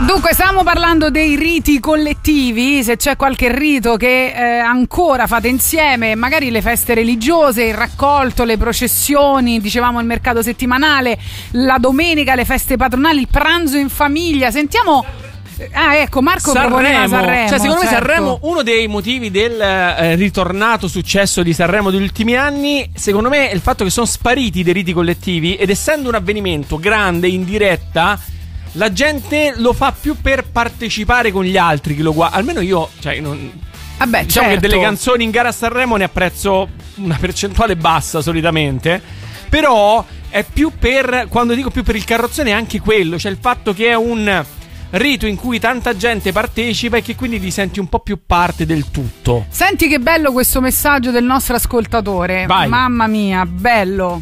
Dunque, stiamo parlando dei riti collettivi. Se c'è qualche rito che ancora fate insieme, magari le feste religiose, il raccolto, le processioni, dicevamo il mercato settimanale, la domenica, le feste patronali, il pranzo in famiglia. Sentiamo. Ecco, Marco proponeva Sanremo. Cioè, secondo me certo. Sanremo, uno dei motivi del ritornato successo di Sanremo degli ultimi anni, secondo me, è il fatto che sono spariti dei riti collettivi, ed essendo un avvenimento grande, in diretta, la gente lo fa più per partecipare con gli altri che lo guarda. Almeno io, cioè, diciamo certo. che delle canzoni in gara a Sanremo ne apprezzo una percentuale bassa solitamente, però è più per, quando dico più per il carrozzone, è anche quello, cioè il fatto che è un rito in cui tanta gente partecipa e che quindi ti senti un po' più parte del tutto. Senti che bello questo messaggio del nostro ascoltatore. Vai. Mamma mia, bello.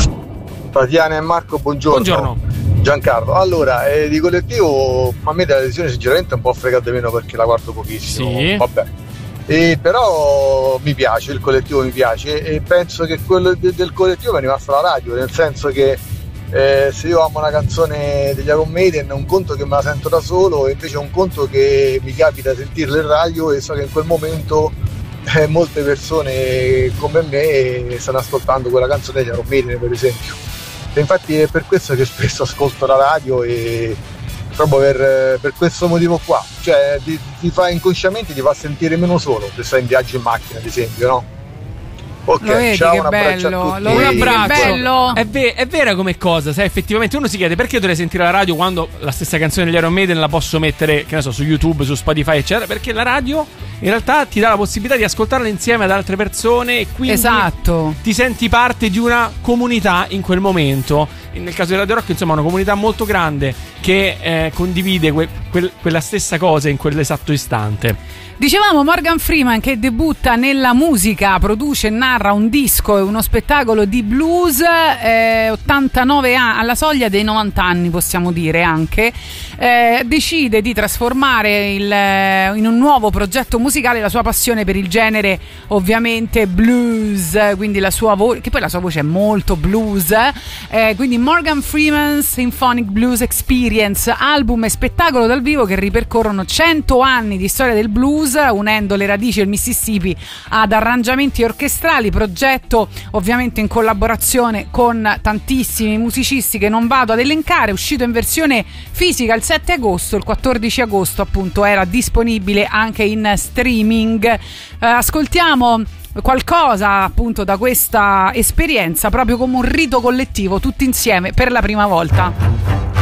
Tatiana e Marco, buongiorno. Buongiorno. Giancarlo, allora, di collettivo a me della televisione sinceramente un po' fregato meno perché la guardo pochissimo. Sì. Vabbè. Però mi piace, il collettivo mi piace, e penso che quello del collettivo è rimasta la radio, nel senso che se io amo una canzone degli Iron Maiden, è un conto che me la sento da solo, e invece è un conto che mi capita sentirla in radio e so che in quel momento molte persone come me stanno ascoltando quella canzone degli Iron Maiden, per esempio. E infatti è per questo che spesso ascolto la radio, e proprio per questo motivo qua, cioè ti fa inconsciamente, ti fa sentire meno solo se stai in viaggio in macchina, ad esempio, no? Ok, lo vedi, ciao, che un abbraccio a bello, tutti. lo vedi, che bello. È vera come cosa, sai, effettivamente uno si chiede perché dovrei sentire la radio quando la stessa canzone degli Iron Maiden la posso mettere, che ne so, su YouTube, su Spotify, eccetera, perché la radio in realtà ti dà la possibilità di ascoltarla insieme ad altre persone, e quindi esatto, ti senti parte di una comunità in quel momento. Nel caso di Radio Rock, insomma, una comunità molto grande che condivide quella stessa cosa in quell'esatto istante. Dicevamo Morgan Freeman che debutta nella musica, produce e narra un disco e uno spettacolo di blues, 89 anni, alla soglia dei 90 anni possiamo dire anche, decide di trasformare in un nuovo progetto musicale la sua passione per il genere, ovviamente blues, quindi la sua voce, che poi la sua voce è molto blues, quindi Morgan Freeman's Symphonic Blues Experience, album e spettacolo dal vivo che ripercorrono 100 anni di storia del blues, unendo le radici del Mississippi ad arrangiamenti orchestrali, progetto ovviamente in collaborazione con tantissimi musicisti che non vado ad elencare, uscito in versione fisica il 7 agosto, il 14 agosto appunto era disponibile anche in streaming. Ascoltiamo qualcosa appunto da questa esperienza, proprio come un rito collettivo, tutti insieme per la prima volta.